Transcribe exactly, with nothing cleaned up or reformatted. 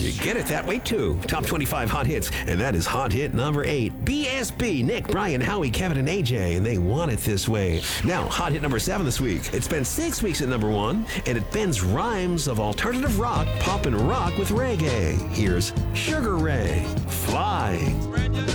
You get it that way too. Top twenty-five hot hits, and that is hot hit number eight. B S B, Nick, Brian, Howie, Kevin, and A J, and they want it this way. Now, hot hit number seven this week. It's been six weeks at number one, and it bends rhymes of alternative rock, pop, and rock with reggae. Here's Sugar Ray, Fly.